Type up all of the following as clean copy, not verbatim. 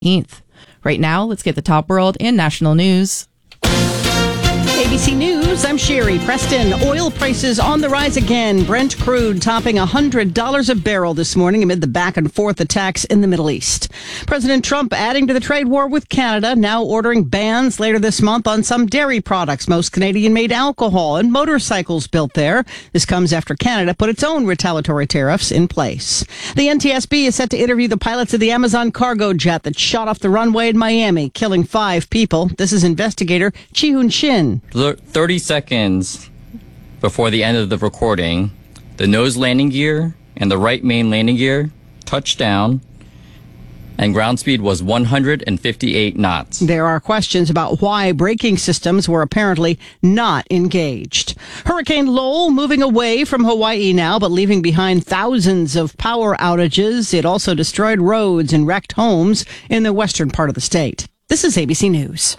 Right now, let's get the top world and national news. ABC News, I'm Sherry Preston. Oil prices on the rise again. Brent crude topping $100 a barrel this morning amid the back and forth attacks in the Middle East. President Trump adding to the trade war with Canada, now ordering bans later this month on some dairy products, most Canadian-made alcohol and motorcycles built there. This comes after Canada put its own retaliatory tariffs in place. The NTSB is set to interview the pilots of the Amazon cargo jet that shot off the runway in Miami, killing 5 people. This is investigator Chi-Hoon Shin. 30 seconds before the end of the recording, the nose landing gear and the right main landing gear touched down, and ground speed was 158 knots. There are questions about why braking systems were apparently not engaged. Hurricane Lowell moving away from Hawaii now, but leaving behind thousands of power outages. It also destroyed roads and wrecked homes in the western part of the state. This is ABC News.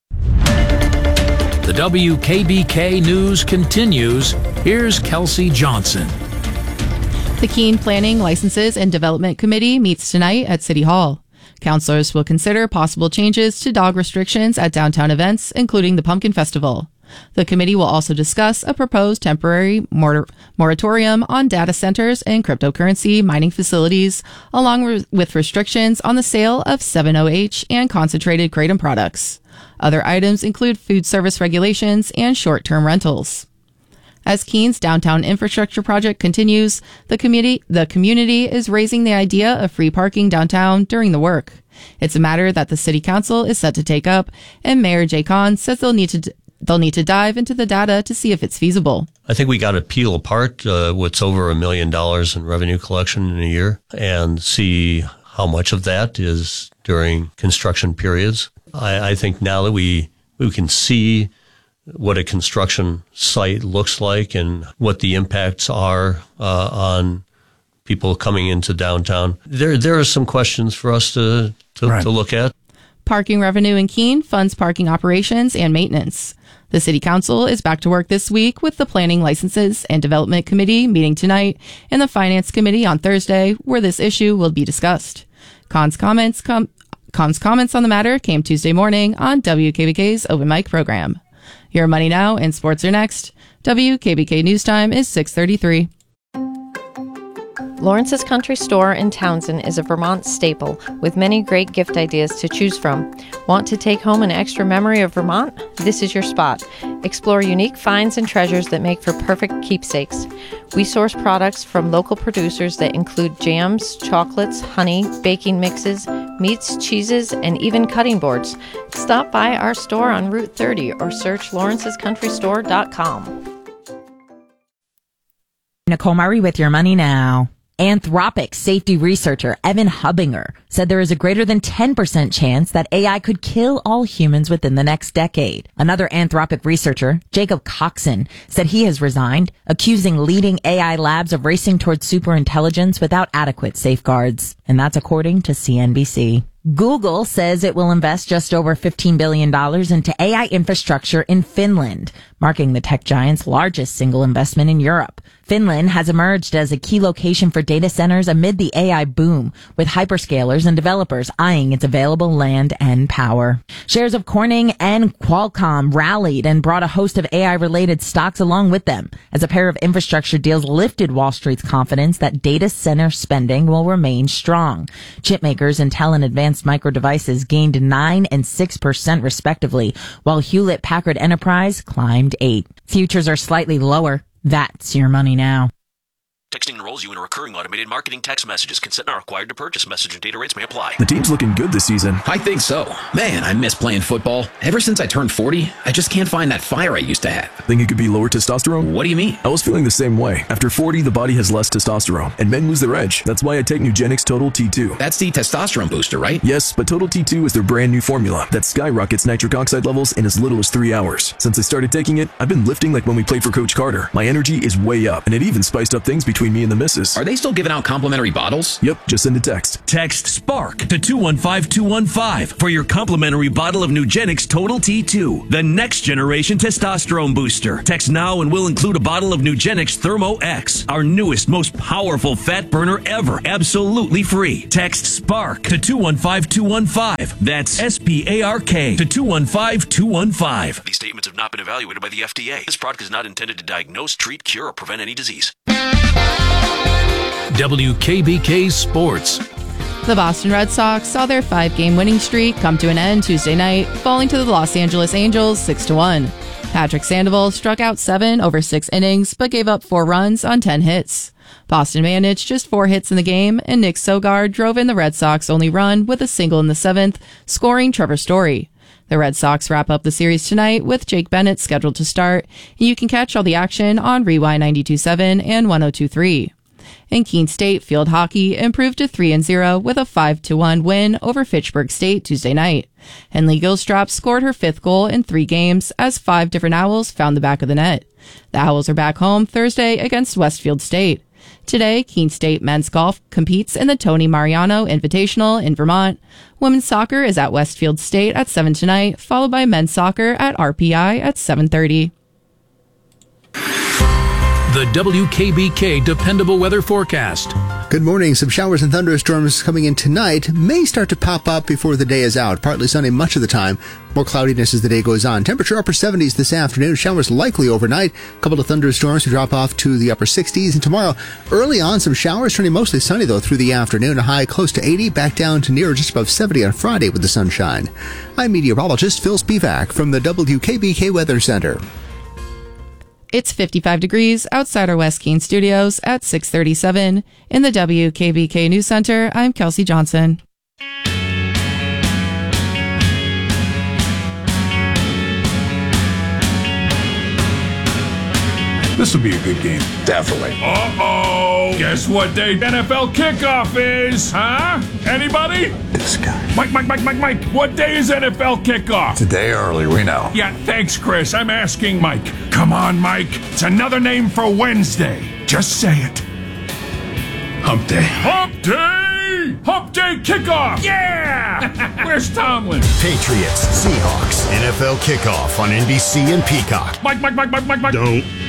The WKBK News continues. Here's Kelsey Johnson. The Keene Planning, Licenses, and Development Committee meets tonight at City Hall. Councilors will consider possible changes to dog restrictions at downtown events, including the Pumpkin Festival. The committee will also discuss a proposed temporary moratorium on data centers and cryptocurrency mining facilities, along with restrictions on the sale of 7-OH and concentrated kratom products. Other items include food service regulations and short-term rentals. As Keene's downtown infrastructure project continues, the community is raising the idea of free parking downtown during the work. It's a matter that the city council is set to take up, and Mayor Jay Kahn says they'll need to dive into the data to see if it's feasible. I think we got to peel apart what's over $1 million in revenue collection in a year and see how much of that is during construction periods. I think now that we can see what a construction site looks like and what the impacts are on people coming into downtown, there are some questions for us to look at. Parking revenue in Keene funds parking operations and maintenance. The City Council is back to work this week with the Planning, Licenses, and Development Committee meeting tonight and the Finance Committee on Thursday, where this issue will be discussed. Kahn's comments on the matter came Tuesday morning on WKBK's Open Mic program. Your Money Now and Sports are next. WKBK News Time is 6:33. Lawrence's Country Store in Townsend is a Vermont staple with many great gift ideas to choose from. Want to take home an extra memory of Vermont? This is your spot. Explore unique finds and treasures that make for perfect keepsakes. We source products from local producers that include jams, chocolates, honey, baking mixes, meats, cheeses, and even cutting boards. Stop by our store on Route 30 or search lawrencescountrystore.com. Nicole Murray with Your Money Now. Anthropic safety researcher Evan Hubinger said there is a greater than 10% chance that AI could kill all humans within the next decade. Another Anthropic researcher, Jacob Coxon, said he has resigned, accusing leading AI labs of racing towards superintelligence without adequate safeguards. And that's according to CNBC. Google says it will invest just over $15 billion into AI infrastructure in Finland, marking the tech giant's largest single investment in Europe. Finland has emerged as a key location for data centers amid the AI boom, with hyperscalers and developers eyeing its available land and power. Shares of Corning and Qualcomm rallied and brought a host of AI-related stocks along with them, as a pair of infrastructure deals lifted Wall Street's confidence that data center spending will remain strong. Chipmakers Intel and Advanced Micro Devices gained 9 and 6% respectively, while Hewlett-Packard Enterprise climbed 8. Futures are slightly lower. That's Your Money Now. Texting enrolls you in a recurring automated marketing text messages. Consent not required to purchase. Message and data rates may apply. The team's looking good this season. I think so. Man, I miss playing football. Ever since I turned 40, I just can't find that fire I used to have. Think it could be lower testosterone? What do you mean? I was feeling the same way. After 40, the body has less testosterone, and men lose their edge. That's why I take Nugenix Total T2. That's the testosterone booster, right? Yes, but Total T2 is their brand new formula that skyrockets nitric oxide levels in as little as 3 hours. Since I started taking it, I've been lifting like when we played for Coach Carter. My energy is way up, and it even spiced up things because between me and the missus. Are they still giving out complimentary bottles? Yep, just send a text. Text SPARK to 215215 for your complimentary bottle of Nugenix Total T2, the next generation testosterone booster. Text now and we'll include a bottle of Nugenix Thermo X, our newest, most powerful fat burner ever, absolutely free. Text SPARK to 215215. That's SPARK to 215215. These statements have not been evaluated by the FDA. This product is not intended to diagnose, treat, cure, or prevent any disease. WKBK Sports. The Boston Red Sox saw their 5-game winning streak come to an end Tuesday night, falling to the Los Angeles Angels 6-1. Patrick Sandoval struck out 7 over 6 innings, but gave up 4 runs on 10 hits. Boston managed just 4 hits in the game, and Nick Sogard drove in the Red Sox' only run with a single in the 7th, scoring Trevor Story. The Red Sox wrap up the series tonight with Jake Bennett scheduled to start, and you can catch all the action on Rewind 92.7 and 102.3. And Keene State field hockey improved to 3-0 with a 5-1 win over Fitchburg State Tuesday night. Henley Gilstrap scored her 5th goal in 3 games as 5 different Owls found the back of the net. The Owls are back home Thursday against Westfield State. Today, Keene State men's golf competes in the Tony Mariano Invitational in Vermont. Women's soccer is at Westfield State at 7 tonight, followed by men's soccer at RPI at 7:30. The WKBK Dependable Weather Forecast. Good morning. Some showers and thunderstorms coming in tonight may start to pop up before the day is out. Partly sunny much of the time. More cloudiness as the day goes on. Temperature upper 70s this afternoon. Showers likely overnight. A couple of thunderstorms to drop off to the upper 60s. And tomorrow, early on, some showers turning mostly sunny, though, through the afternoon. A high close to 80, back down to near just above 70 on Friday with the sunshine. I'm meteorologist Phil Spivak from the WKBK Weather Center. It's 55 degrees outside our West Keene studios at 6:37. In the WKBK News Center, I'm Kelsey Johnson. This will be a good game. Definitely. Uh-oh! Guess what day NFL kickoff is, huh? Anybody? This guy. Mike, what day is NFL kickoff? Today early, we know. Yeah, thanks, Chris. I'm asking Mike. Come on, Mike. It's another name for Wednesday. Just say it. Hump day. Hump day! Hump day kickoff! Yeah! Where's Tomlin? Patriots, Seahawks, NFL kickoff on NBC and Peacock. Mike. Don't